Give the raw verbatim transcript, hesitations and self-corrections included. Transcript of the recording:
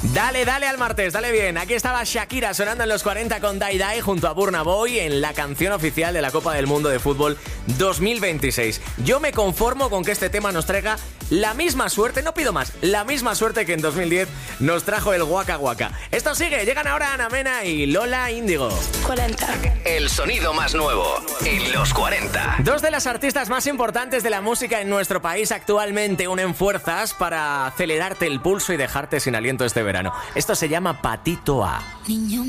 Dale, dale al martes, dale bien. Aquí estaba Shakira sonando en los cuarenta con Dai Dai junto a Burna Boy en la canción oficial de la Copa del Mundo de Fútbol dos mil veintiséis. Yo me conformo con que este tema nos traiga la misma suerte, no pido más, la misma suerte que en dos mil diez nos trajo el Waka Waka. Esto sigue, llegan ahora Ana Mena y Lola Índigo. cuarenta. El sonido más nuevo en los cuarenta. Dos de las artistas más importantes de la música en nuestro país actualmente unen fuerzas para acelerarte el pulso y dejarte sin aliento este verano. Esto se llama Patito A. Niño